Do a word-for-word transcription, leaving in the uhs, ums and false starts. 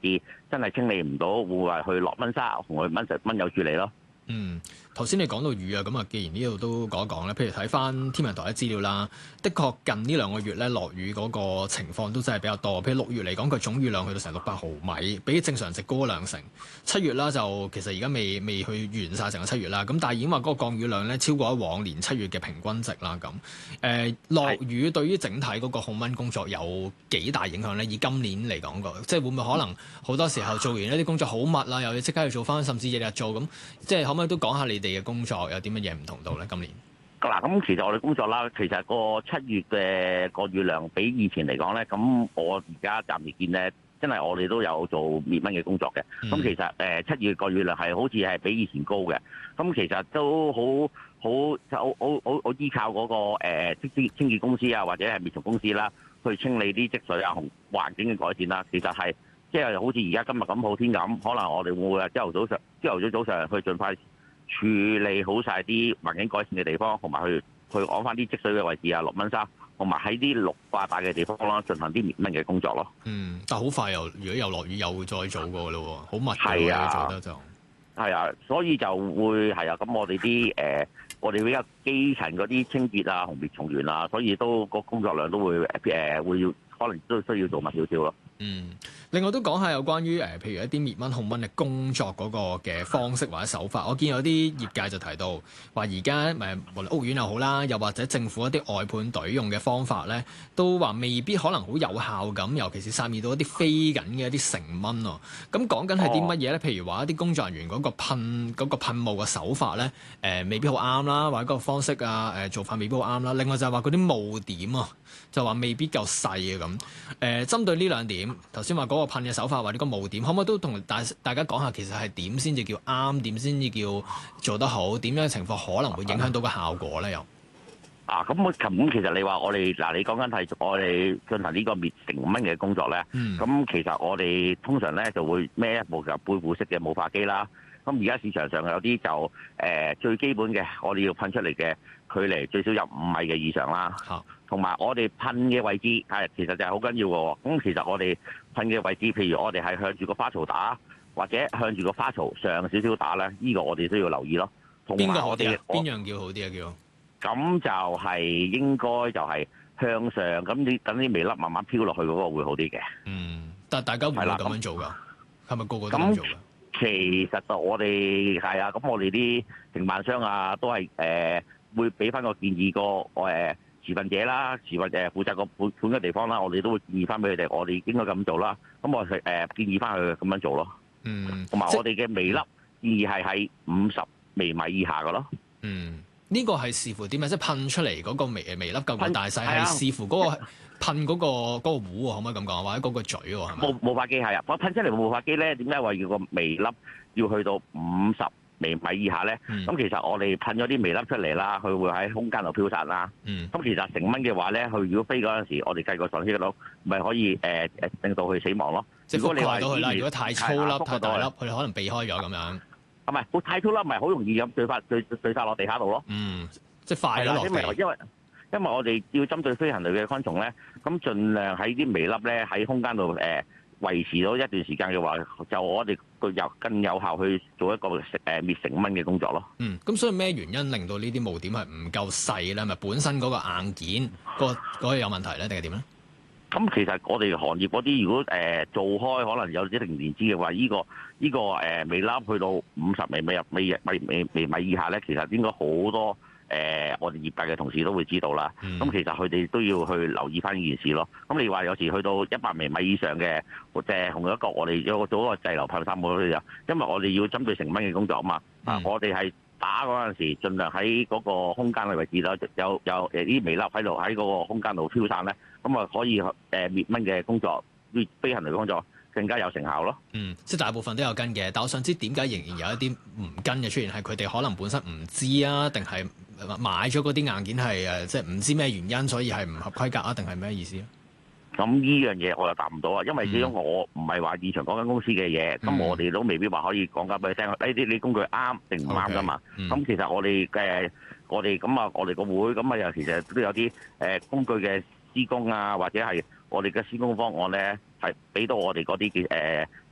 置真係清理唔到，會係去落蚊砂同佢蚊蚊友處理咯。 嗯，頭先你講到雨啊，咁啊，既然呢度都講一講咧，譬如睇翻天文台嘅資料啦，的確近呢兩個月咧落雨嗰個情況都真係比較多。譬如六月嚟講，佢總雨量去到成六百毫米，比正常值高咗兩成。七月啦就其實而家未未去完晒成個七月啦，咁但係已經話嗰個降雨量咧超過咗往年七月嘅平均值啦。咁誒落雨對於整體嗰個控蚊工作有幾大影響咧？以今年嚟講個，即係會唔會可能好多時候做完一啲工作好密啦，又要即刻去做翻，甚至日日做咁，即係可唔可以都講下你哋嘅工作有啲乜嘢唔同到咧？今年嗱，咁其實我哋工作啦，其實個七月嘅個雨量比以前嚟講咧，咁我而家暫時見咧，真係我哋都有做滅蚊嘅工作嘅。咁、嗯、其實誒七月個雨量係好似係比以前高嘅。咁其實都好好好好好好依靠嗰、那個誒清清潔公司啊，或者係滅蟲公司啦，去清理啲積水啊同環境嘅改善啦。其實係即係好似而家今日咁好天咁，可能我哋會朝頭早上朝頭早早上去盡快處理好晒啲環境改善嘅地方，同埋去去攞翻啲積水嘅位置啊，落蚊砂，同埋喺啲綠化帶嘅地方啦，進行啲滅蚊嘅工作咯。 嗯，但係好快又，如果又落雨，又會再做過咯，好密嘅喎， 做得就係啊，所以就會係啊。咁我哋啲誒，我哋比較基層嗰啲清潔啊同滅蟲員啊，所以都個工作量都會誒、呃、會要，可能都需要做密少少咯。 嗯，另外都講下有關於誒，譬如一啲滅蚊控蚊嘅工作嗰個嘅方式或者手法。我見有啲業界就提到話，而家誒無論屋苑又好啦，又或者政府一啲外判隊用嘅方法咧，都話未必可能好有效咁，尤其是殺滅到一啲飛緊嘅一啲成蚊喎。咁講緊係啲乜嘢咧？譬如話一啲工作人員嗰個噴嗰、嗰個噴霧嘅手法咧，誒、呃、未必好啱啦，或者個方式啊誒、呃、做法未必好啱啦。另外就係話嗰啲霧點啊，就話未必夠細啊咁。誒、呃、針對呢兩點。頭先話嗰個噴嘅手法或者個霧點，可唔可以都同大大家講下，其實係點先至叫啱，點先至叫做得好，點樣嘅情況可能會影響到個效果咧？又啊，咁我咁其實你話我哋嗱，你講緊係我哋進行呢個滅成蚊嘅工作咧，咁、嗯、其實我哋通常咧就會孭一部就背負式嘅霧化機啦。咁而家市場上有啲就誒、呃、最基本嘅，我哋要噴出嚟嘅距離最少有五米嘅以上啦。同埋我哋噴嘅位置係其實就係好緊要嘅。咁其實我哋噴嘅位置，譬如我哋係向住個花槽打，或者向住個花槽上少少打咧，呢、這個我哋都要留意咯。 邊個好啲啊？邊樣叫好啲啊？叫咁就係應該就係向上，咁你等啲微粒慢慢飄落去嗰個會好啲嘅。 嗯，但係大家會唔會咁樣做㗎？係咪個個都咁做㗎？ 其實就我哋係啊，咁我哋啲承辦商啊，都係誒、呃、會俾翻個建議個誒持份者啦，持份者負責個盤盤嘅地方啦，我哋都會建議翻俾佢哋，我哋應該咁做啦。咁我係誒、呃、建議翻佢咁樣做咯。 嗯， 同埋我哋嘅微粒建議係喺五十微米以下嘅咯。 嗯，呢、這個係視乎點啊？即係噴出嚟嗰個微微粒夠唔夠大細，係視乎嗰、那個噴嗰、那個嗰、那個壺喎，可唔可以咁講？或者嗰個嘴喎，係咪？霧霧化機係啊，我噴出嚟嘅霧化機咧，點解話要個微粒要去到五十微米以下咧？咁、嗯、其實我哋噴咗啲微粒出嚟啦，佢會喺空間度飄散啦。咁、嗯、其實成蚊嘅話咧，佢如果飛嗰陣時，我哋計個上升率，咪可以誒誒、呃、令到佢死亡咯。 即係覆蓋到佢啦。如果太粗粒、太大粒，佢哋可能避開咗咁樣。 係咪？好太粗粒，咪好容易咁墜發墜墜曬落地下度咯。 嗯，即係快咗落地。 因為因為因為我哋要針對飛行類嘅昆蟲咧，咁盡量喺啲微粒咧喺空間度誒維持咗一段時間嘅話，就我哋個有更有效去做一個食誒滅成蚊嘅工作咯。 嗯，咁所以咩原因令到呢啲霧點係唔夠細咧？咪本身嗰個硬件、嗰個嗰、嗰個有問題咧，定係點咧？ 咁其實我哋行業嗰啲如果誒、呃、做開可能有一定年資嘅話，呢、呢個呢、呢個誒微粒去到五十微米入微微微微米以下咧，其實應該好多。誒、呃，我哋業界嘅同事都會知道啦。咁、嗯、其實佢哋都要去留意翻呢件事咯。咁你話有時去到一百微米以上嘅，或者同一個我哋有做一個滯留噴灑冇咧，因為我哋要針對成蚊嘅工作啊嘛。啊、嗯，我哋係打嗰陣時，盡量喺嗰個空間嘅位置啦，有有誒啲微粒喺度喺嗰個空間度飄散咧，咁啊可以誒滅蚊嘅工作，飛行類嘅工作更加有成效咯。 嗯，即係大部分都有跟嘅，但我想知點解仍然有一啲唔跟嘅出現，係佢哋可能本身唔知啊，定係買咗嗰啲硬件係誒，即係唔知咩原因，所以係唔合規格啊，定係咩意思啊？ 咁呢樣嘢我又答唔到啊，因為始終我唔係話現場講緊公司嘅嘢，咁、嗯、我哋都未必話可以講緊俾你聽。呢啲你工具啱定唔啱噶嘛？咁、okay, 嗯、其實我哋嘅我哋咁啊，我哋個會咁啊，又其實都有啲誒工具嘅施工啊，或者係我哋嘅施工方案咧，係俾到我哋嗰啲嘅誒